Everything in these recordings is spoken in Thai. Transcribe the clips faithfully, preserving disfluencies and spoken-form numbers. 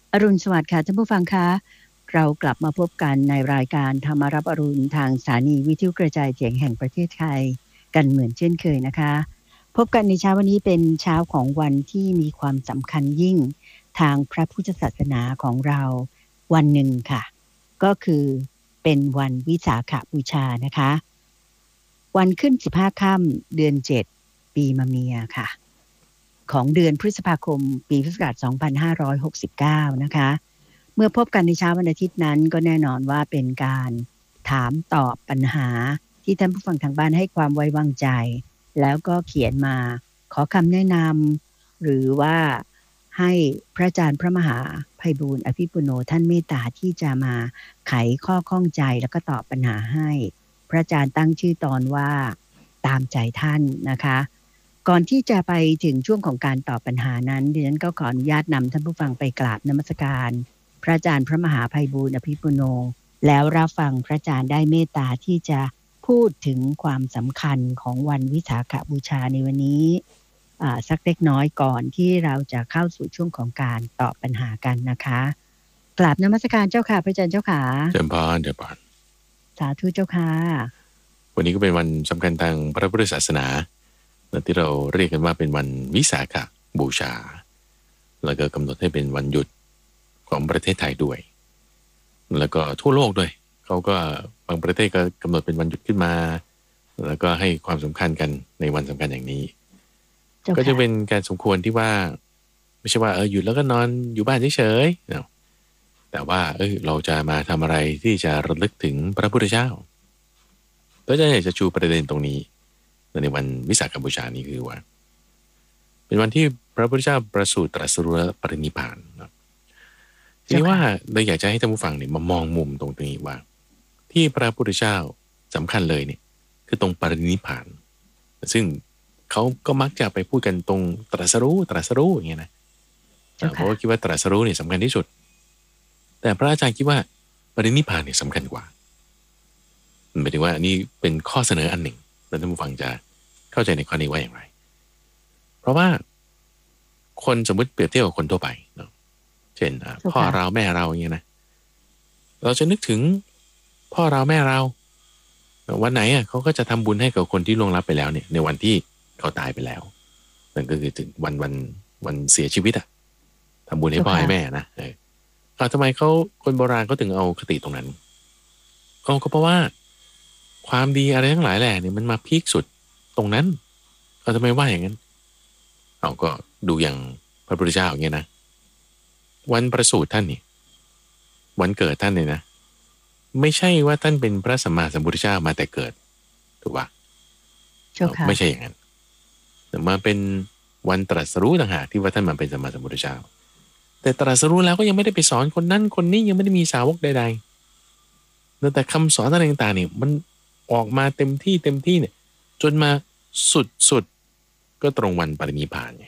อรุณสวัสดิ์ค่ะท่านผู้ฟังคะเรากลับมาพบกันในรายการธรรมารับอรุณทางสถานีวิทยุกระจายเสียงแห่งประเทศไทยกันเหมือนเช่นเคยนะคะพบกันในเช้าวันนี้เป็นเช้าของวันที่มีความสำคัญยิ่งทางพระพุทธศาสนาของเราวันหนึ่งค่ะก็คือเป็นวันวิสาขบูชานะคะวันขึ้นสิบห้าค่ำเดือนเจ็ดปีมะเมียค่ะของเดือนพฤษภาคมปีพุทธศักราชสองพันห้าร้อยหกสิบเก้านะคะเมื่อพบกันในเช้าวันอาทิตย์นั้นก็แน่นอนว่าเป็นการถามตอบปัญหาที่ท่านผู้ฟังทางบ้านให้ความไว้วางใจแล้วก็เขียนมาขอคำแนะนำหรือว่าให้พระอาจารย์พระมหาไพบูลย์อภิปุโนท่านเมตตาที่จะมาไขข้อข้องใจแล้วก็ตอบปัญหาให้พระอาจารย์ตั้งชื่อตอนว่าตามใจท่านนะคะก่อนที่จะไปถึงช่วงของการตอบปัญหานั้นดิฉันก็ขออนุญาตนำท่านผู้ฟังไปกราบนมัสการพระอาจารย์พระมหาไพบูลย์อภิปุโนแล้วรับฟังพระอาจารย์ได้เมตตาที่จะพูดถึงความสำคัญของวันวิสาขบูชาในวันนี้สักเล็กน้อยก่อนที่เราจะเข้าสู่ช่วงของการตอบปัญหากันนะคะกราบนมัสการเจ้าค่ะพระอาจารย์เจ้าค่ะเจริญพรเจริญพรสาธุเจ้าค่ะวันนี้ก็เป็นวันสำคัญทางพระพุทธศาสนาที่เราเรียกกันว่าเป็นวันวิสาขบูชาแล้วก็กำหนดให้เป็นวันหยุดของประเทศไทยด้วยแล้วก็ทั่วโลกด้วยเขาก็บางประเทศก็กำหนดเป็นวันหยุดขึ้นมาแล้วก็ให้ความสำคัญกันในวันสำคัญอย่างนี้ก็จะเป็นการสมควรที่ว่าไม่ใช่ว่าเออหยุดแล้วก็นอนอยู่บ้านเฉยๆเนาะแต่ว่าเออเราจะมาทำอะไรที่จะระลึกถึงพระพุทธเจ้าก็จะอยากจะชูประเด็นตรงนี้ในวันวิสาขบูชานี้คือว่าเป็นวันที่พระพุทธเจ้าประสูติตรัสรู้และปรินิพพานนะทีนี้ว่าเราอยากจะให้ท่านผู้ฟังเนี่ยมามองมุมตรงนี้ว่าที่พระพุทธเจ้าสำคัญเลยเนี่ยคือตรงปรินิพพานซึ่งเขาก็มักจะไปพูดกันตรงตรัสรู้ตรัสรู้อย่างเงี้ยนะเพราะว่าคิดว่าตรัสรู้เนี่ยสำคัญที่สุดแต่พระอาจารย์คิดว่าปรินิพพานเนี่ยสำคัญกว่าหมายถึงว่านี่เป็นข้อเสนออันหนึ่งแล้วท่านผู้ฟังจะเข้าใจในข้อนี้ว่าอย่างไรเพราะว่าคนสมมติเปรียบเทียบกับคนทั่วไปเนาะเช่นพ่อเราแม่เราอย่างเงี้ยนะเราจะนึกถึงพ่อเราแม่เราวันไหนอ่ะเขาก็จะทำบุญให้กับคนที่ล่วงลับไปแล้วเนี่ยในวันที่เขาตายไปแล้วนั่นก็คือถึงวันวันวันเสียชีวิตอ่ะทำบุญให้พ่อให้แม่นะเออทำไมเขาคนโบราณเขาถึงเอาคติตรงนั้นก็เพราะว่าความดีอะไรทั้งหลายแหละเนี่ยมันมาพีคสุดตรงนั้นเราทำไมว่าอย่างนั้นเราก็ดูอย่างพระพุทธเจ้าอย่างเงี้ยนะวันประสูติท่านนี่วันเกิดท่านเนี่ยนะไม่ใช่ว่าท่านเป็นพระสัมมาสัมพุทธเจ้ามาแต่เกิดถูกปะไม่ใช่อย่างนั้นแต่มาเป็นวันตรัสรู้ต่างหากที่ว่าท่านมาเป็นสัมมาสัมพุทธเจ้าแต่ตรัสรู้แล้วก็ยังไม่ได้ไปสอนคนนั้นคนนี้ยังไม่ได้มีสาวกใดๆแต่คำสอนอะไรต่างๆเนี่ยมันออกมาเต็มที่เต็มที่เนี่ยจนมาสุดๆก็ตรงวันปรินิพพานไง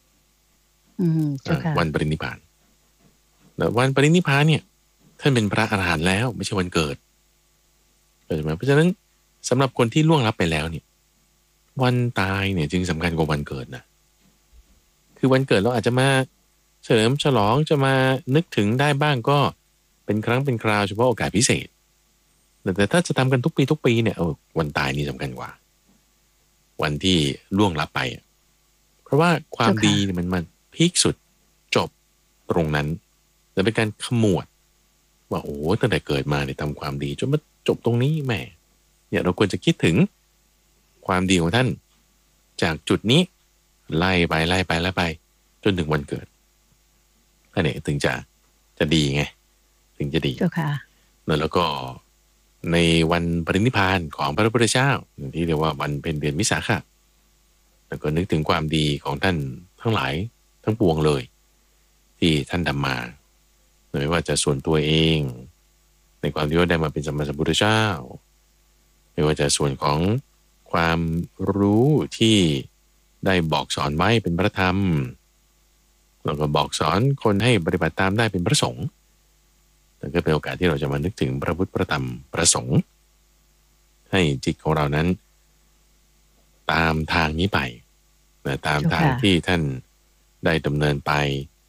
วันปรินิพพานแต่วันปรินิพพานเนี่ยท่านเป็นพระอรหันต์แล้วไม่ใช่วันเกิดเข้าใจไหมเพราะฉะนั้นสำหรับคนที่ล่วงลับไปแล้วเนี่ยวันตายเนี่ยจึงสำคัญกว่าวันเกิดนะคือวันเกิดเราอาจจะมาเฉลิมฉลองจะมานึกถึงได้บ้างก็เป็นครั้งเป็นคราวเฉพาะโอกาสพิเศษแต่ถ้าจะทำกันทุกปีทุกปีเนี่ยเออวันตายนี่สำคัญกว่าวันที่ล่วงลับไปเพราะว่าความดีเนี่ยมันมันพีคสุดจบตรงนั้นแต่เป็นการขมวดว่าโอ้ตั้งแต่เกิดมาเนี่ยทำความดีจนมาจบตรงนี้แม่เนี่ยเราควรจะคิดถึงความดีของท่านจากจุดนี้ไล่ไปไล่ไปไล่ไปจนถึงวันเกิดอันนี้ถึงจะจะดีไงถึงจะดีแล้วก็ในวันปรินิพพานของพระพุทธเจ้าที่เรียกว่าวันเป็นเดือนวิสาขะแล้วก็นึกถึงความดีของท่านทั้งหลายทั้งปวงเลยที่ท่านทำมาไม่ว่าจะส่วนตัวเองในความที่ว่าได้มาเป็นสัมมาสัมพุทธเจ้าไม่ว่าจะส่วนของความรู้ที่ได้บอกสอนไว้เป็นพระธรรมแล้วก็บอกสอนคนให้ปฏิบัติตามได้เป็นพระสงฆ์นั่นก็เป็นโอกาสที่เราจะมานึกถึงพระพุทธพระธรรมพระสงฆ์ให้จิตของเรานั้นตามทางนี้ไปนะตามทางที่ท่านได้ดำเนินไป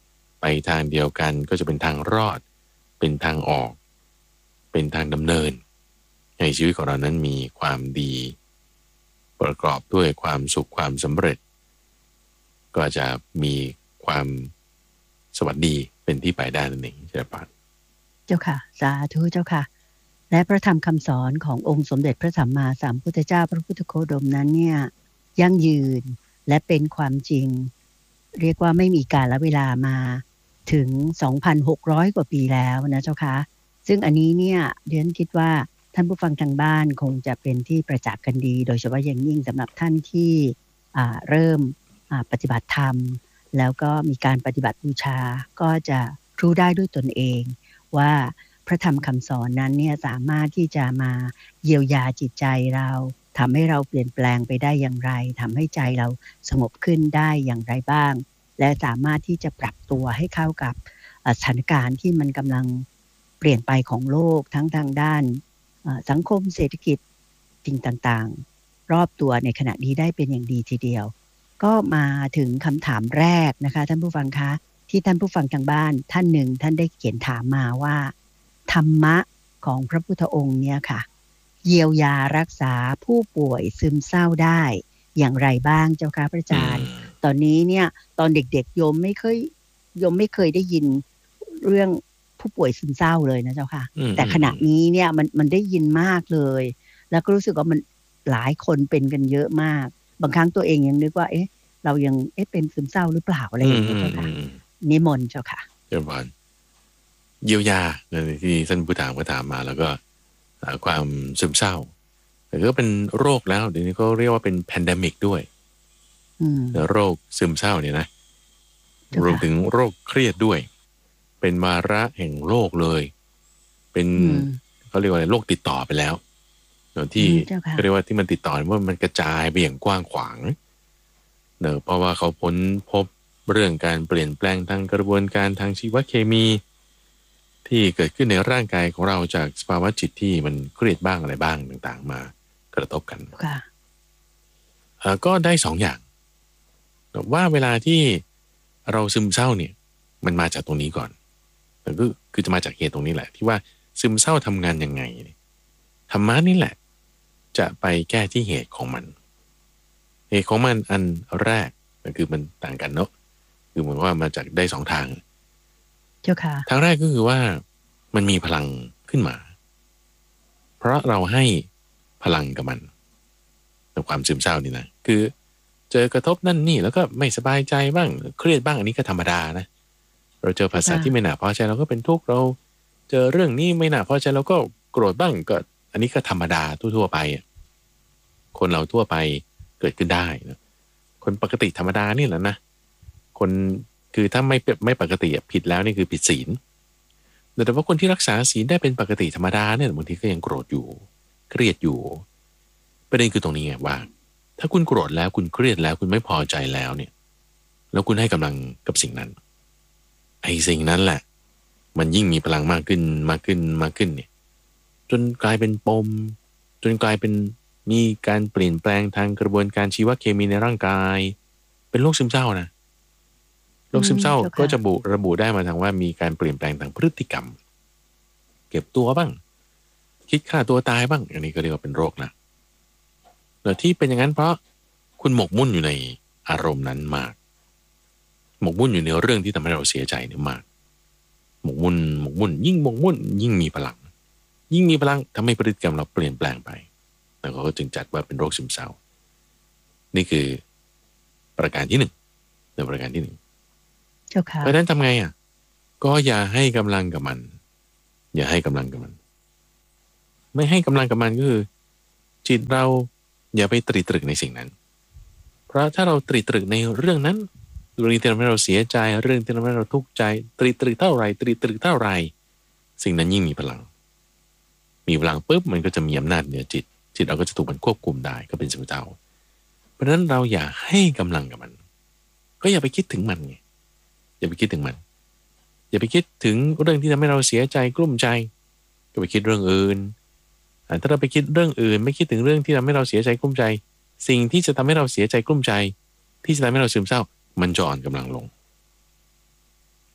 ไปทางเดียวกันก็จะเป็นทางรอดเป็นทางออกเป็นทางดำเนินในชีวิตของเรานั้นมีความดีประกอบด้วยความสุขความสำเร็จก็จะมีความสวัสดีเป็นที่ไปได้นั่นเองใช่ปะเจ้าค่ะสาธุเจ้าค่ะและพระธรรมคำสอนขององค์สมเด็จพระสัมมาสัมพุทธเจ้าพระพุทธโคดมนั้นเนี่ยยั่งยืนและเป็นความจริงเรียกว่าไม่มีกาลเวลามาถึง สองพันหกร้อย กว่าปีแล้วนะเจ้าค่ะซึ่งอันนี้เนี่ยเรียนคิดว่าท่านผู้ฟังทางบ้านคงจะเป็นที่ประจักษ์กันดีโดยเฉพาะอย่างยิ่งสำหรับท่านที่เริ่มปฏิบัติธรรมแล้วก็มีการปฏิบัติบูชาก็จะรู้ได้ด้วยตนเองว่าพระธรรมคำสอนนั้นเนี่ยสามารถที่จะมาเยียวยาจิตใจเราทำให้เราเปลี่ยนแปลงไปได้อย่างไรทำให้ใจเราสงบขึ้นได้อย่างไรบ้างและสามารถที่จะปรับตัวให้เข้ากับสถานการณ์ที่มันกำลังเปลี่ยนไปของโลกทั้งทางด้านสังคมเศรษฐกิจสิ่งต่างๆรอบตัวในขณะนี้ได้เป็นอย่างดีทีเดียวก็มาถึงคำถามแรกนะคะท่านผู้ฟังคะที่ท่านผู้ฟังทางบ้านท่านหนึ่งท่านได้เขียนถามมาว่าธรรมะของพระพุทธองค์เนี่ยค่ะเยียวยารักษาผู้ป่วยซึมเศร้าได้อย่างไรบ้างเจ้าค่ะพระอาจารย์ตอนนี้เนี่ยตอนเด็กๆโยมไม่เคยโยมไม่เคยได้ยินเรื่องผู้ป่วยซึมเศร้าเลยนะเจ้าค่ะแต่ขณะนี้เนี่ยมันมันได้ยินมากเลยแล้วก็รู้สึกว่ามันหลายคนเป็นกันเยอะมากบางครั้งตัวเองยังนึกว่าเอ๊ะเรายังเอ๊ะเป็นซึมเศร้าหรือเปล่าอะไรอย่างเงี้ยเจ้าค่ะนิมนต์เจ้าค่ะเจ้าค่ะเยียวยาในที่ท่านผู้ถามก็ถามมาแล้วก็ความซึมเศร้าแต่ก็เป็นโรคแล้วเดี๋ยวนี้เขาเรียกว่าเป็นแพนเดมิกด้วยโรคซึมเศร้าเนี่ยนะรวมถึงโรคเครียดด้วยเป็นวาระแห่งโลกเลยเป็นเขาเรียกว่าอะไรโรคติดต่อไปแล้วที่เขาเรียกว่าที่มันติดต่อว่ามันกระจายไปอย่างกว้างขวางเนอะเพราะว่าเขาพ้นพบเรื่องการเปลี่ยนแปลงทางกระบวนการทางชีวเคมีที่เกิดขึ้นในร่างกายของเราจากสภาวะจิตที่มันเครียดบ้างอะไรบ้างต่างๆมากระทบกันก็ได้สองอย่างว่าเวลาที่เราซึมเศร้าเนี่ยมันมาจากตรงนี้ก่อนก็คือจะมาจากเหตุตรงนี้แหละที่ว่าซึมเศร้าทำงานยังไงธรรมะนี่แหละจะไปแก้ที่เหตุของมันเหตุของมันอันแรกก็คือมันต่างกันเนาะคือเหมือนว่ามาจากได้สองทางเจ้าค่ะทางแรกก็คือว่ามันมีพลังขึ้นมาเพราะเราให้พลังกับมันในความซึมเศร้านี่นะคือเจอกระทบนั่นนี่แล้วก็ไม่สบายใจบ้างเครียดบ้างอันนี้ก็ธรรมดานะเราเจอภาษาที่ไม่น่าพอใจเราก็เป็นทุกข์เราเจอเรื่องนี้ไม่น่าพอใจเราก็โกรธบ้างก็อันนี้ก็ธรรมดาทั่วๆไปคนเราทั่วไปเกิดขึ้นได้นะคนปกติธรรมดานี่แหละนะคนคือถ้าไม่ไม่ปกติผิดแล้วนี่คือผิดศีลแต่ว่าคนที่รักษาศีลได้เป็นปกติธรรมดาเนี่ยบางทีก็ยังโกรธอยู่เครียดอยู่ประเด็นคือตรงนี้ไงว่าถ้าคุณโกรธแล้วคุณเครียดแล้วคุณไม่พอใจแล้วเนี่ยแล้วคุณให้กำลังกับสิ่งนั้นไอ้สิ่งนั้นแหละมันยิ่งมีพลังมากขึ้นมากขึ้นมากขึ้นเนี่ยจนกลายเป็นปมจนกลายเป็นมีการเปลี่ยนแปลงทางกระบวนการชีวเคมีในร่างกายเป็นโรคซึมเศร้านะโรคซึมเศร้าก็จะบุระบุได้มาทางว่ามีการเปลี่ยนแปลงทางพฤติกรรมเก็บตัวบ้างคิดฆ่าตัวตายบ้างอันนี้ก็เรียกว่าเป็นโรคนะแต่ที่เป็นอย่างนั้นเพราะคุณหมกมุ่นอยู่ในอารมณ์นั้นมากหมกมุ่นอยู่ในเรื่องที่ทำให้เราเสียใจเนี่ยมากหมกมุ่นหมกมุ่นยิ่งหมกมุ่นยิ่งมีพลังยิ่งมีพลังทำให้พฤติกรรมเราเปลี่ยนแปลงไปแล้วก็จึงจัดว่าเป็นโรคซึมเศร้านี่คือประการที่หนึ่งในประการที่หนึ่งเพราะฉะนั้นทำไงอ่ะก็อย่าให้กำลังกับมันอย่าให้กำลังกับมันไม่ให้กำลังกับมันก็คือจิตเราอย่าไปตรีตรึกในสิ่งนั้นเพราะถ้าเราตรีตรึกในเรื่องนั้นเรื่องที่ทำให้เราเสียใจเรื่องที่ทำให้เราทุกข์ใจตรีตรึกเท่าไรตรีตรึกเท่าไรสิ่งนั้นยิ่งมีพลังมีพลังปุ๊บมันก็จะมีอำนาจเหนือจิตจิตเราก็จะถูกมันควบคุมได้ก็เป็นซึมเศร้าเพราะฉะนั้นเราอย่าให้กำลังกับมันก็อย่าไปคิดถึงมันไงอย่าไปคิดถึงมันอย่าไปคิดถึงเรื่องที่ทำให้เราเสียใจกลุ้มใจก็ไปคิดเรื่องอื่นถ้าเราไปคิดเรื่องอื่นไม่คิดถึงเรื่องที่ทำให้เราเสียใจกลุ้มใจสิ่งที่จะทำให้เราเสียใจกลุ้มใจที่จะทำให้เราซึมเศร้ามันจะอ่อนกำลังลงค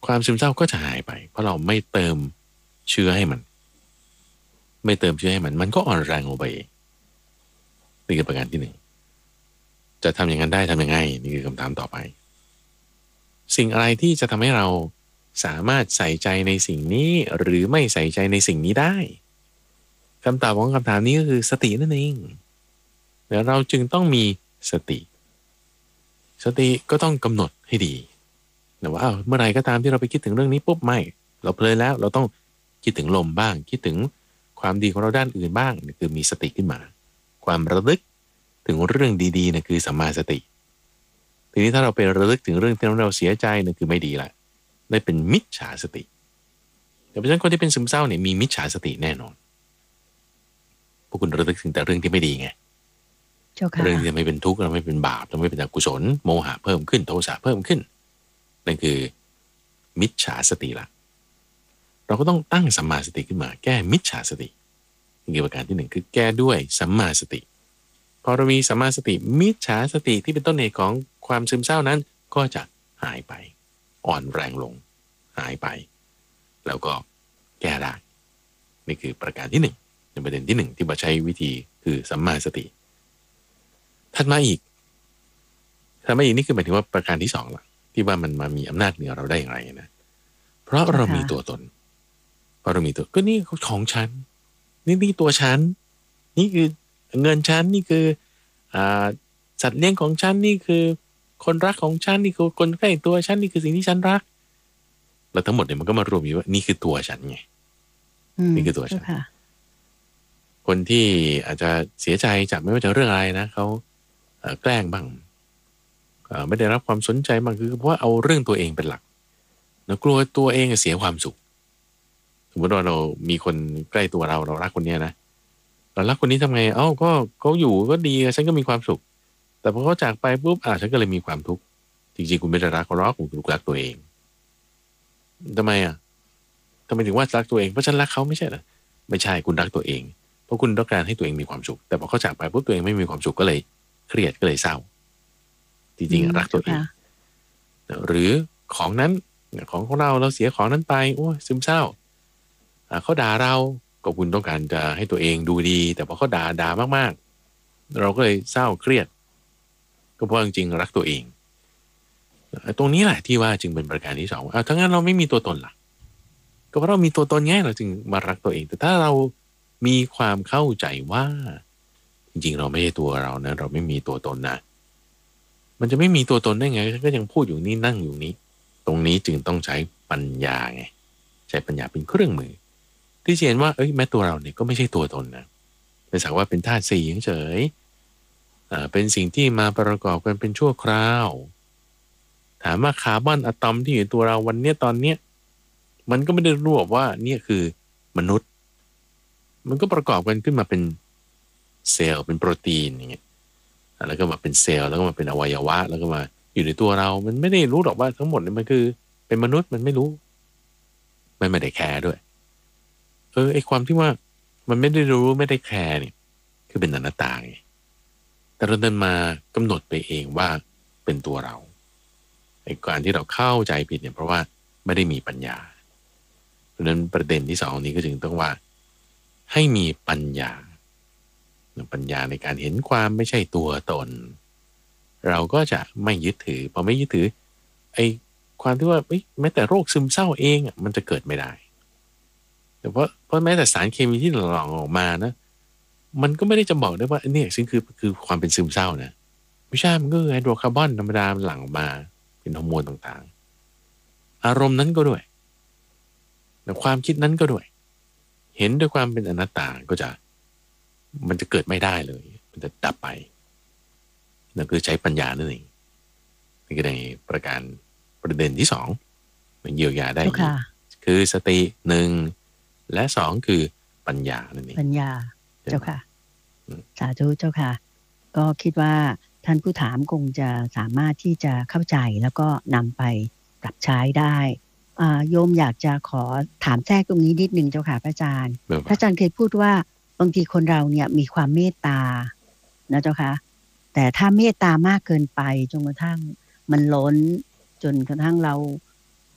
ความซึมเศร้าก็จะหายไปเพราะเราไม่เติมเชื้อให้มันไม่เติมเชื้อให้มันมันก็อ่อนแรงลงไปเองนี่คือประการที่หนึ่งจะทำอย่างนั้นได้ทำยังไงนี่คือคำถามต่อไปสิ่งอะไรที่จะทำให้เราสามารถใส่ใจในสิ่งนี้หรือไม่ใส่ใจในสิ่งนี้ได้คำตอบของคำถามนี้ก็คือสตินั่นเองเดี๋ยวเราจึงต้องมีสติสติก็ต้องกำหนดให้ดีนะว่าเมื่อไหร่ก็ตามที่เราไปคิดถึงเรื่องนี้ปุ๊บไม่เราเพลินแล้วเราต้องคิดถึงลมบ้างคิดถึงความดีของเราด้านอื่นบ้างนี่คือมีสติขึ้นมาความระลึกถึงเรื่องดีๆนะคือสัมมาสติทีนี้ถ้าเราไประลึกถึงเรื่องที่เราเสียใจนั่นคือไม่ดีละได้เป็นมิจฉาสติเพราะฉะนั้นคนที่เป็นซึมเศร้าเนี่ยมีมิจฉาสติแน่นอนพวกคุณระลึกถึงแต่เรื่องที่ไม่ดีไงเรื่องที่ไม่เป็นทุกข์เราไม่เป็นบาปเราไม่เป็นอกุศลโมหะเพิ่มขึ้นโทสะเพิ่มขึ้นนั่นคือมิจฉาสติละเราก็ต้องตั้งสัมมาสติขึ้นมาแก้มิจฉาสตินี่คือประการที่หนึ่งคือแก้ด้วยสัมมาสติพอเรามีสัมมาสติมิจฉาสติที่เป็นต้นเหตุของความซึมเศร้านั้นก็จะหายไปอ่อนแรงลงหายไปแล้วก็แก้ได้นี่คือประการที่หนึ่งในประเด็นที่หนึ่งที่มาใช้วิธีคือสัมมาสติถัดมาอีกถัดมาอีกนี่คือหมายถึงว่าประการที่สองละที่ว่ามันมามีอำนาจเหนือเราได้อย่างไรนะเพราะเรามีตัวตนเพราะเรามีตัวก็นี่ของฉันนี่นี่ตัวฉันนี่คือเงินฉันนี่คืออ่าสัตว์เลี้ยงของฉันนี่คือคนรักของฉันนี่คือคนใกล้ตัวฉันนี่คือสิ่งที่ฉันรักแล้วทั้งหมดเนี่ยมันก็มารวมอยู่ว่านี่คือตัวฉันไงนี่คือตัวฉันคนที่อาจจะเสียใจจากไม่ว่าจะเรื่องอะไรนะเขาแกล้งบ้างไม่ได้รับความสนใจบ้างคือเพราะว่าเอาเรื่องตัวเองเป็นหลักเรากลัวตัวเองเสียความสุขสมมติว่าเรามีคนใกล้ตัวเราเรารักคนนี้นะเรารักคนนี้ทำไงเอ้าก็เขาอยู่ก็ดีฉันก็มีความสุขแต่พอเขาจากไปปุ๊บอ่ะฉันก็เลยมีความทุกข์จริงๆคุณไม่ได้รักเขาหรอกคุณรักตัวเองทำไมอ่ะทำไมถึงว่ารักตัวเองเพราะฉันรักเขาไม่ใช่เหรอไม่ใช่คุณรักตัวเองเพราะคุณต้องการให้ตัวเองมีความสุขแต่พอเขาจากไปปุ๊บตัวเองไม่มีความสุขก็เลยเครียดก็เลยเศร้าจริงๆรักตัวเองหรือของนั้นของของเราเราเสียของนั้นไปโอ้ยซึมเศร้าเขาด่าเราก็คุณต้องการจะให้ตัวเองดูดีแต่พอเขาด่าด่ามากๆเราก็เลยเศร้าเครียดก็เพราะจริงๆรักตัวเองตรงนี้แหละที่ว่าจึงเป็นประการที่สองเอาทั้งนั้นเราไม่มีตัวตนล่ะก็เพราะเรามีตัวตนไงเราจึงมารักตัวเองแต่ถ้าเรามีความเข้าใจว่าจริงๆเราไม่ใช่ตัวเรานะเราไม่มีตัวตนนะมันจะไม่มีตัวตนได้ไงก็ยังพูดอยู่นี่นั่งอยู่นี้ตรงนี้จึงต้องใช้ปัญญาไงใช้ปัญญาเป็นเครื่องมือที่จะเห็นว่าเอ้ยแม้ตัวเราเนี่ยก็ไม่ใช่ตัวตนนะเป็นสักว่าเป็นธาตุสี่เฉยๆอ่าเป็นสิ่งที่มาประกอบกันเป็นชั่วคราวถามว่าคาร์บอนอะตอมที่อยู่ตัวเราวันเนี้ยตอนเนี้ยมันก็ไม่ได้รวบว่าเนี่ยคือมนุษย์มันก็ประกอบกันขึ้นมาเป็นเซลล์เป็นโปรตีนอย่างเงี้ยแล้วก็มาเป็นเซลล์แล้วก็มาเป็นอวัยวะแล้วก็มาอยู่ในตัวเรามันไม่ได้รู้หรอกว่าทั้งหมดเนี่ยมันคือเป็นมนุษย์มันไม่รู้มันไม่ได้แคร์ด้วยเออไอความที่ว่ามันไม่ได้รู้ไม่ได้แคร์เนี่ยคือเป็นอนัตตาไงแต่เราเดินมากำหนดไปเองว่าเป็นตัวเราไอการที่เราเข้าใจผิดเนี่ยเพราะว่าไม่ได้มีปัญญาเพราะฉะนั้นประเด็นที่สองนี้ก็จึงต้องว่าให้มีปัญญาปัญญาในการเห็นความไม่ใช่ตัวตนเราก็จะไม่ยึดถือพอไม่ยึดถือไอ้ความที่ว่าแม้แต่โรคซึมเศร้าเองอ่ะมันจะเกิดไม่ได้แต่เพราะเพราะแม้แต่สารเคมีที่หลั่งออกมานะมันก็ไม่ได้จะบอกได้ว่าเนี่ยซึ่งคือคือความเป็นซึมเศร้านะไม่ใช่มันก็คือไฮโดรคาร์บอนธรรมดาหลั่งออกมาเป็นฮอร์โมนต่างๆอารมณ์นั้นก็ด้วยแต่ความคิดนั้นก็ด้วยเห็นด้วยความเป็นอนัตตาก็จะมันจะเกิดไม่ได้เลยมันจะดับไปนั่นคือใช้ปัญญานั่นเองนี่ก็ในประการประเด็นที่สองมันเยียวยาได้คือสติหนึ่งและสองคือปัญญานั่นเองปัญญาเจ้าค่ะสาธุเจ้าค่ะก็คิดว่าท่านผู้ถามคงจะสามารถที่จะเข้าใจแล้วก็นำไปปรับใช้ได้โยมอยากจะขอถามแทรกตรงนี้นิดนึงเจ้าค่ะพระอาจารย์พระอาจารย์เคยพูดว่าบางทีคนเราเนี่ยมีความเมตตานะเจ้าค่ะแต่ถ้าเมตตามากเกินไปจนกระทั่งมันล้นจนกระทั่งเรา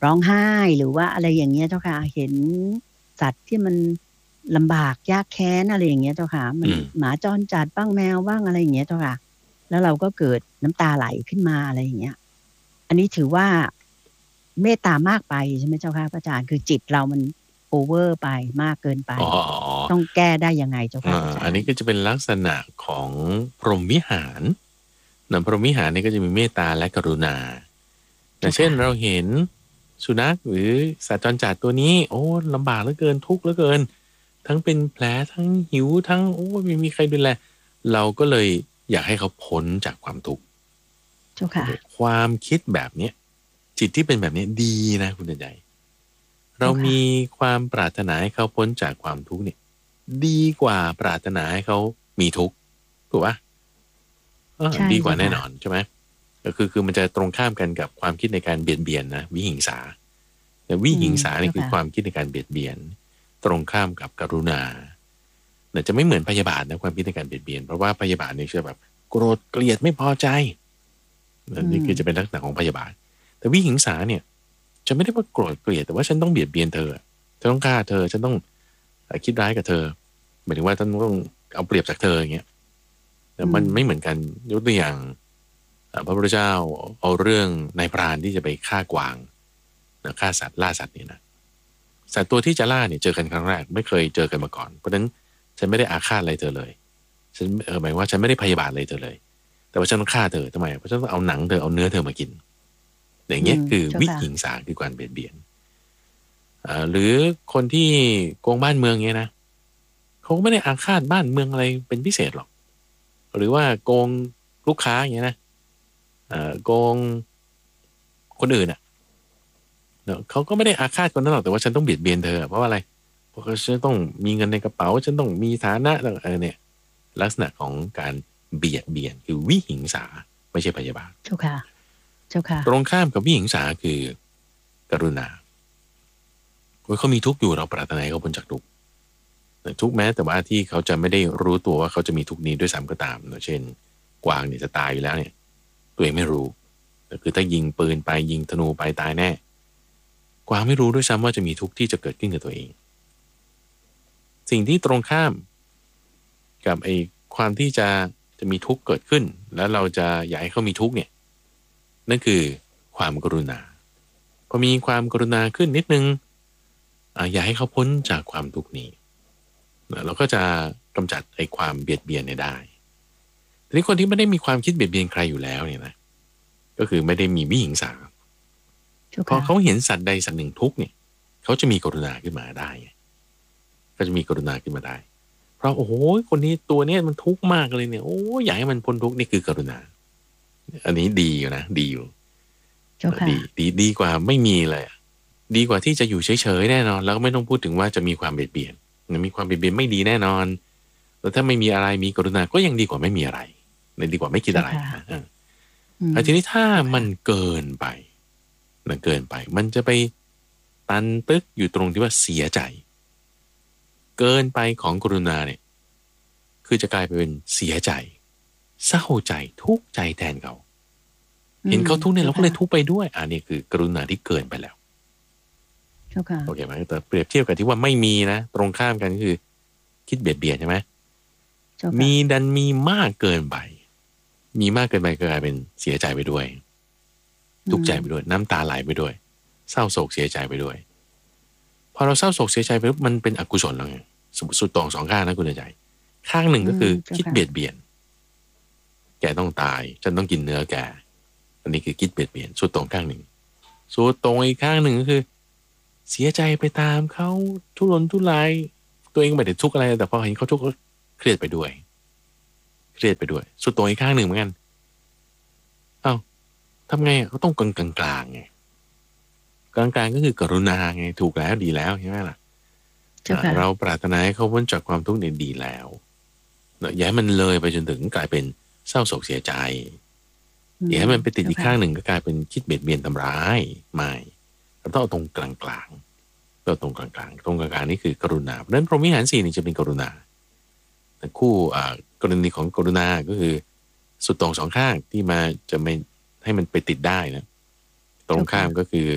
ร้องไห้หรือว่าอะไรอย่างเงี้ยเจ้าค่ะเห็นสัตว์ที่มันลำบากยากแค้นอะไรอย่างเงี้ยเจ้าค่ะมันหมาจรจัดบ้างแมวบ้างอะไรอย่างเงี้ยเจ้าค่ะแล้วเราก็เกิดน้ำตาไหลขึ้นมาอะไรอย่างเงี้ยอันนี้ถือว่าเมตตามากไปใช่ไหมเจ้าค่ะพระอาจารย์คือจิตเรามันโอเวอร์ไปมากเกินไปต้องแก้ได้ยังไงเจ้าค่ะพระอาจารย์อันนี้ก็จะเป็นลักษณะของพรหมวิหารนะพรหมวิหารนี่ก็จะมีเมตตาและกรุณาอย่างเช่นเราเห็นสุนัขหรือสัตว์จรจัดตัวนี้โอ้ลำบากเหลือเกินทุกข์เหลือเกินทั้งเป็นแผลทั้งหิวทั้งโอ้ไม่มีใครดูแลเราก็เลยอยากให้เขาพ้นจากความทุกข์ความคิดแบบนี้จิตที่เป็นแบบนี้ดีนะคุณใจเรามีความปรารถนาให้เขาพ้นจากความทุกข์เนี่ยดีกว่าปรารถนาให้เขามีทุกข์ถูกปะดีกว่าแน่นอนใช่ไหมก็คือคือมันจะตรงข้ามกันกับความคิดในการเบียดเบียนนะวิหิงสาแต่วิหิงสานี่คือความคิดในการเบียดเบียนตรงข้ามกับกรุณาแต่จะไม่เหมือนพยาบาทนะความคิดในการเบียดเบียนเพราะว่าพยาบาทนี่คือแบบโกรธเกลียดไม่พอใจนี่คือจะเป็นลักษณะของพยาบาทแต่วิหิงสาเนี่ยจะไม่ได้ว่าโกรธเกลียดแต่ว่าฉันต้องเบียดเบียนเธอฉันต้องฆ่าเธอฉันต้องคิดร้ายกับเธอหมายถึงว่าฉันต้องเอาเปรียบจากเธออย่างเงี้ยแต่มันไม่เหมือนกันยกตัวอย่างพระพุทธเจ้าเอาเรื่องนายพรานที่จะไปฆ่ากวางฆ่าสัตว์ล่าสัตว์นี่นะสัตว์ตัวที่จะล่าเนี่ยเจอกันครั้งแรกไม่เคยเจอกันมาก่อนเพราะฉะนั้นฉันไม่ได้อาฆาตอะไรเธอเลยฉันเออหมายว่าฉันไม่ได้พยาบาทอะไรเธอเลยแต่ว่าฉันต้องฆ่าเธอทำไมเพราะฉันต้องเอาหนังเธอเอาเนื้อเธอมากินอย่างเงี้ยคือวิหิงสาคือการเบียดเบียนหรือคนที่โกงบ้านเมืองเงี้ยนะเขาไม่ได้อาฆาตบ้านเมืองอะไรเป็นพิเศษหรอกหรือว่าโกงลูกค้าอย่างเงี้ยนะโกงคนอื่นอ่ะเขาก็ไม่ได้อาฆาตคนนั้นหรอกแต่ว่าฉันต้องเบียดเบียนเธอเพราะว่าอะไรเพราะฉันต้องมีเงินในกระเป๋าฉันต้องมีฐานะเออเนี่ยลักษณะของการเบียดเบียนคือวิหิงสาไม่ใช่พยาบาทเจ้าค่ะเจ้าค่ะตรงข้ามกับวิหิงสาคือกรุณาเขามีทุกข์อยู่เราปรารถนาให้เขาพ้นจากทุกข์ทุกแม้แต่ว่าที่เขาจะไม่ได้รู้ตัวว่าเขาจะมีทุกนี้ด้วยซ้ำก็ตามเช่นกวางเนี่ยจะตายอยู่แล้วเนี่ยตัวเองไม่รู้แต่คือถ้ายิงปืนไปยิงธนูไปตายแน่กวางไม่รู้ด้วยซ้ำว่าจะมีทุกข์ที่จะเกิดขึ้นกับตัวเองสิ่งที่ตรงข้ามกับไอ้ความที่จะจะมีทุกข์เกิดขึ้นแล้วเราจะอยากให้เขามีทุกข์เนี่ยนั่นคือความกรุณาพอมีความกรุณาขึ้นนิดนึงอ่าอยากให้เขาพ้นจากความทุกข์นี้เราก็จะกำจัดไอ้ความเบียดเบียนได้ทีนี้คนที่ไม่ได้มีความคิดเบียดเบียนใครอยู่แล้วเนี่ยนะก็คือไม่ได้มีวิหิงสาพอเขาเห็นสัตว์ใดสัตว์หนึ่งทุกข์เนี่ยเขาจะมีกรุณาขึ้นมาได้ก็จะมีกรุณาขึ้นมาได้เพราะโอ้โหคนนี้ตัวนี้มันทุกข์มากเลยเนี่ยโอ้อยากให้มันพ้นทุกข์นี่คือกรุณาอันนี้ดีอยู่นะดีอยู่ดีดีดีกว่าไม่มีเลยดีกว่าที่จะอยู่เฉยๆแน่นอนแล้วก็ไม่ต้องพูดถึงว่าจะมีความเบียดเบียนมีความเบียดเบียนไม่ดีแน่นอนแล้วถ้าไม่มีอะไรมีกรุณาก็ยังดีกว่าไม่มีอะไรดีกว่าไม่คิดอะไรนะอ่าทีนี้ถ้ามันเกินไปมันเกินไปมันจะไปตันตึกอยู่ตรงที่ว่าเสียใจเกินไปของกรุณาเนี่ยคือจะกลายไปเป็นเสียใจเศร้าใจทุกข์ใจแทนเขาเห็นเขาทุกข์เนี่ยเราก็เลยทุกข์ไปด้วยอันนี้คือกรุณาที่เกินไปแล้วโอเคไหมแต่เปรียบเทียบกับที่ว่าไม่มีนะตรงข้ามกันคือคิดเบียดเบียนใช่ไหมมีดันมีมากเกินไปมีมากเกินไปก็กลายเป็นเสียใจไปด้วยทุกข์ใจไปด้วยน้ำตาไหลไปด้วยเศร้าโศกเสียใจไปด้วยพอเราเศร้าโศกเสียใจไปปุ๊บมันเป็นอกุศลแล้วไงสุดตรงสองข้างนะคุณใจข้างหนึ่งก็คือคิดเบียดเบียนแกต้องตายฉันต้องกินเนื้อแกอันนี้คือคิดเบียดเบียนสุดตรงข้างหนึ่งสุดตรงอีกข้างหนึ่งก็คือเสียใจไปตามเขาทุรนทุรายตัวเองไม่ได้ทุกข์อะไรแต่พอเห็นเขาทุกข์ก็เครียดไปด้วยเครียดไปด้วยสุดตรงอีกข้างหนึ่งเหมือนกันเอ้าทำไงเขาต้องกลางกลางกลางไงกลางกลางก็คือกรุณาไงถูกแล้วดีแล้วใช่ไหมล่ะเราปรารถนาให้เขาพ้นจากความทุกข์เนี่ยดีแล้วอย่าให้มันเลยไปจนถึงกลายเป็นเศร้าโศกเสียใจอย่าให้มันไปติดอีกข้างหนึ่งก็กลายเป็นคิดเบียดเบียนทำร้ายไม่เราต้องเอาตรงกลางกลางเราตรงกลางกลางตรงกลางกลางนี่คือกรุณาเพราะฉะนั้นพรหมวิหารสี่นี่จะเป็นกรุณาคู่กรณีของกรุณาก็คือสุดตรงสองข้างที่มาจะไม่ให้มันไปติดได้นะตรงข้ามก็คือ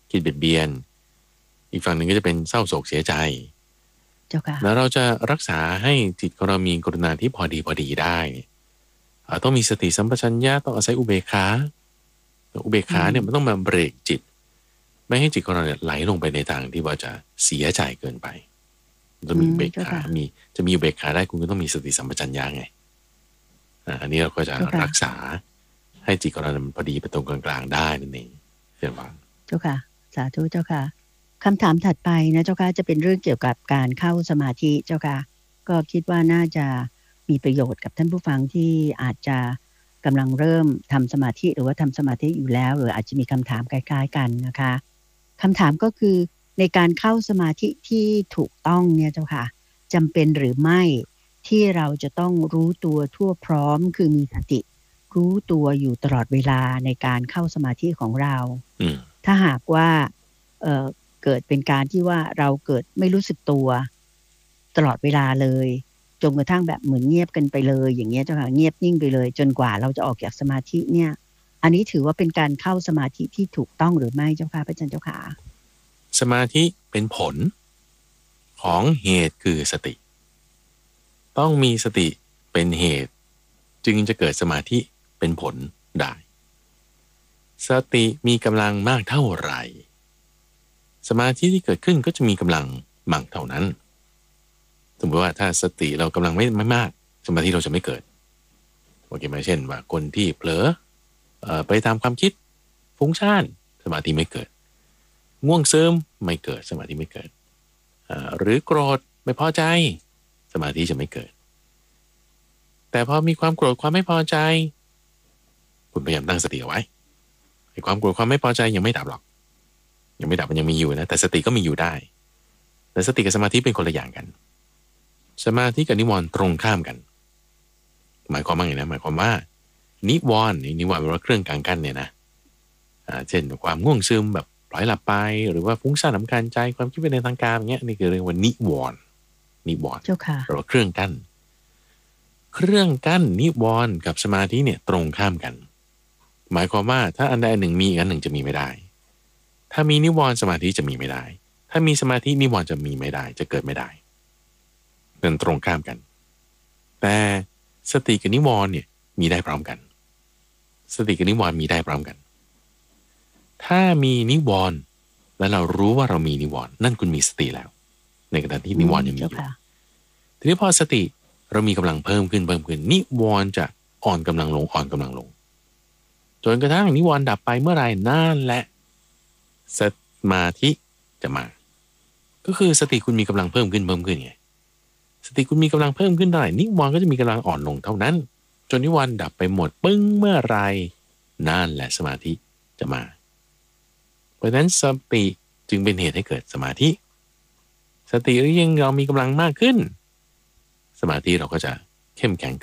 คิดเบียดเบียนอีกฝั่งหนึ่งก็จะเป็นเศร้าโศกเสียใจเจ้าค่ะแล้วเราจะรักษาให้จิตของเรามีกรุณาที่พอดีพอดีได้ต้องมีสติสัมปชัญญะต้องอาศัยอุเบกขาอุเบกขาเนี่ยมันต้องมาเบรกจิตไม่ให้จิตของเราเนี่ยไหลลงไปในทางที่ว่าจะเสียใจเกินไปต้องมีอุเบกขามีจะมีอุเบกขาได้คุณก็ต้องมีสติสัมปชัญญะไงอันนี้เราก็จะรักษาให้จิตของเรามันพอดีไปตรงกลางๆได้นั่นเองเช่นว่าเจ้าค่ะสาธุเจ้าค่ะคำถามถัดไปนะเจ้าค่ะจะเป็นเรื่องเกี่ยวกับการเข้าสมาธิเจ้าค่ะก็คิดว่าน่าจะมีประโยชน์กับท่านผู้ฟังที่อาจจะกำลังเริ่มทำสมาธิหรือว่าทำสมาธิอยู่แล้วหรืออาจจะมีคำถามคล้ายๆกันนะคะคำถามก็คือในการเข้าสมาธิที่ถูกต้องเนี่ยเจ้าค่ะจำเป็นหรือไม่ที่เราจะต้องรู้ตัวทั่วพร้อมคือมีสติรู้ตัวอยู่ตลอดเวลาในการเข้าสมาธิของเราถ้าหากว่า เอ่อ เกิดเป็นการที่ว่าเราเกิดไม่รู้สึกตัวตลอดเวลาเลยจนกระทั่งแบบเหมือนเงียบกันไปเลยอย่างเงี้ยเจ้าค่ะเงียบนิ่งไปเลยจนกว่าเราจะออกจากสมาธิเนี่ยอันนี้ถือว่าเป็นการเข้าสมาธิที่ถูกต้องหรือไม่เจ้าค่ะพระอาจารย์เจ้าค่ะสมาธิเป็นผลของเหตุคือสติต้องมีสติเป็นเหตุจึงจะเกิดสมาธิเป็นผลได้สติมีกำลังมากเท่าไหร่สมาธิที่เกิดขึ้นก็จะมีกำลังมากเท่านั้นสมมติว่าถ้าสติเรากำลังไม่ไม่มากสมาธิเราจะไม่เกิดโอเคไหมเช่นว่าคนที่เผลอเอ่อไปตามความคิดฟุ้งซ่านสมาธิไม่เกิดง่วงซึมไม่เกิดสมาธิไม่เกิดอ่าหรือโกรธไม่พอใจสมาธิจะไม่เกิดแต่พอมีความโกรธความไม่พอใจคุณพยายามตั้งสติเอาไว้ไอ้ความโกรธความไม่พอใจยังไม่ดับหรอกยังไม่ดับมันยังมีอยู่นะแต่สติก็มีอยู่ได้แต่สติกับสมาธิเป็นคนละอย่างกันสมาธิกับนิวรณ์ตรงข้ามกันหมายความว่าไงนะหมายความว่านิวรณ์นิวรณ์แปลว่าเครื่องกลางกั้นเนี่ยนะอ่าเช่นความง่วงซึมแบบปล่อยหลับไปหรือว่าฟุ้งซ่านรำคาญใจความคิดไปในทางการอย่างเงี้ยนี่คือเรียกว่านิวรณ์นิวรณ์หรือว่าเครื่องกั้นเครื่องกั้นนิวรณ์กับสมาธิเนี่ยตรงข้ามกันหมายความว่าถ้าอันใดอันหนึ่งมีอีกอันหนึ่งจะมีไม่ได้ถ้ามีนิวรณ์สมาธิจะมีไม่ได้ถ้ามีสมาธินิวรณ์จะมีไม่ได้จะเกิดไม่ได้เป็นตรงข้ามกันแต่สติกับนิวรณ์เนี่ยมีได้พร้อมกันสติกับนิวรณ์มีได้พร้อมกันถ้ามีนิวรณ์แล้วเรารู้ว่าเรามีนิวรณ์นั่นคุณมีสติแล้วในขณะที่นิวรณ์ยังมีอยู่ทีนี้พอสติเรามีกำลังเพิ่มขึ้นเพิ่มขึ้นนิวรณ์จะอ่อนกำลังลงอ่อนกำลังลงจนกระทั่งนิวรณ์ดับไปเมื่อไหร่นั่นแหละสมาธิจะมาก็คือสติคุณมีกำลังเพิ่มขึ้นเพิ่มขึ้นไงสติคุณมีกำลังเพิ่มขึ้นเท่าไหร่นิวรณ์ก็จะมีกำลังอ่อนลงเท่านั้นจนนิวรณ์ดับไปหมดปึ้งเมื่อไรนั่นแหละสมาธิจะมาเพราะฉะนั้นสติจึงเป็นเหตุให้เกิดสมาธิสติยิ่งเรามีกำลังมากขึ้นสมาธิเราก็จะเข้มแข็ง